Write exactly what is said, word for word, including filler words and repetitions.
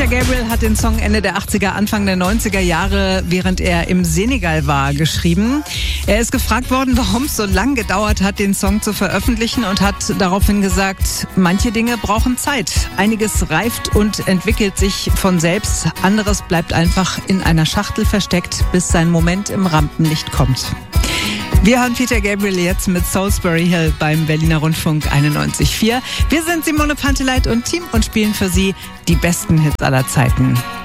Peter Gabriel hat den Song Ende der achtziger, Anfang der neunziger Jahre, während er im Senegal war, geschrieben. Er ist gefragt worden, warum es so lang gedauert hat, den Song zu veröffentlichen, und hat daraufhin gesagt, manche Dinge brauchen Zeit. Einiges reift und entwickelt sich von selbst. Anderes bleibt einfach in einer Schachtel versteckt, bis sein Moment im Rampenlicht kommt. Wir hören Peter Gabriel jetzt mit Salisbury Hill beim Berliner Rundfunk einundneunzig Komma vier. Wir sind Simone Panteleit und Team und spielen für Sie die besten Hits aller Zeiten.